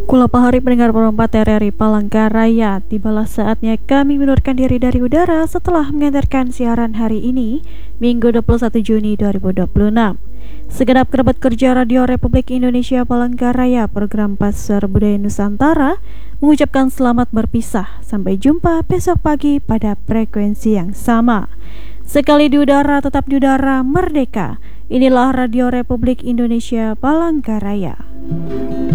Kulapa hari pendengar perempat RRI Palangkaraya, tibalah saatnya kami mundurkan diri dari udara setelah mengantarkan siaran hari ini, Minggu 21 Juni 2026. Segenap kerabat kerja Radio Republik Indonesia Palangkaraya program Pasar Budaya Nusantara mengucapkan selamat berpisah. Sampai jumpa besok pagi pada frekuensi yang sama. Sekali di udara, tetap di udara, merdeka. Inilah Radio Republik Indonesia Palangkaraya.